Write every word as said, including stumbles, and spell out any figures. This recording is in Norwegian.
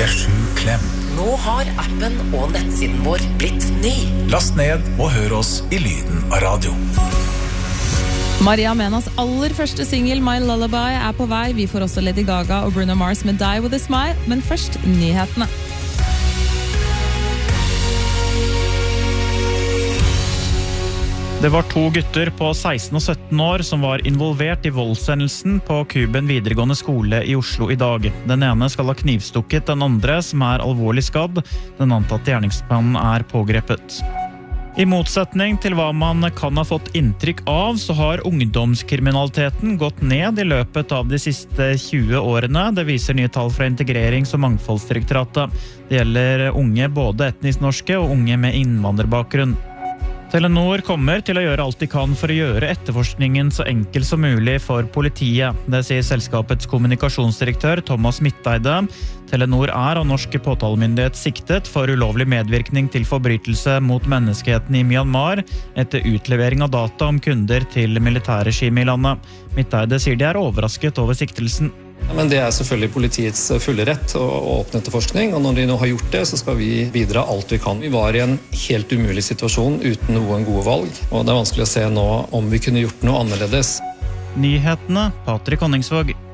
P sju Klem. Nå har appen og nettsiden vår blitt ny. Last ned og hør oss i lyden av radio. Maria Menas aller første single My Lullaby er på vei. Vi får også Lady Gaga og Bruno Mars med Die With A Smile, men først nyhetene. Det var to gutter på seksten og sytten år som var involvert i voldshendelsen på Kuben videregående skole i Oslo i dag. Den ene skal ha knivstukket den andre, som er alvorlig skadd. Den antatte gjerningsmannen er pågrepet. I motsetning til hva man kan ha fått inntrykk av, så har ungdomskriminaliteten gått ned i løpet av de siste tjue årene. Det viser nye tall fra Integrerings- og Mangfoldsdirektoratet. Det gjelder unge, både etnisk norske og unge med innvandrerbakgrunn. Telenor kommer til å gjøre alt de kan for å gjøre etterforskningen så enkel som mulig for politiet. Det sier selskapets kommunikasjonsdirektør Thomas Mitteide. Telenor er av norske påtalemyndighet siktet for ulovlig medvirkning til forbrytelse mot menneskeheten i Myanmar etter utlevering av data om kunder til militærregimet i landet. Mitteide sier de er overrasket over siktelsen. Men det er selvfølgelig politiets fulle rett å åpne etterforskning, og når de nå har gjort det, så skal vi bidra alt vi kan. Vi var i en helt umulig situasjon uten noen gode valg, og det er vanskelig å se nå om vi kunne gjort noe annerledes. Nyhetene, Patrik Honningsvåg.